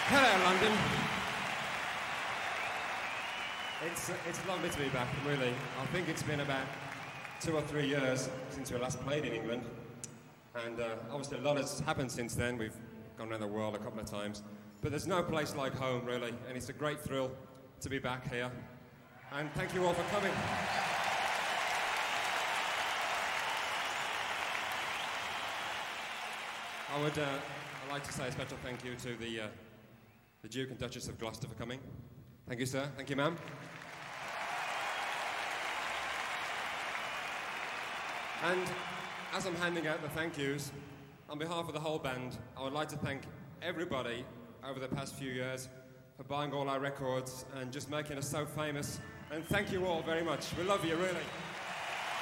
Hello, London. It's lovely to be back, really. I think it's been about 2 or 3 years since we last played in England. And obviously a lot has happened since then. We've gone around the world a couple of times. But there's no place like home, really. And it's a great thrill to be back here. And thank you all for coming. I'd like to say a special thank you to the Duke and Duchess of Gloucester for coming. Thank you, sir. Thank you, ma'am. And as I'm handing out the thank yous, on behalf of the whole band, I would like to thank everybody over the past few years for buying all our records and just making us so famous. And thank you all very much. We love you, really.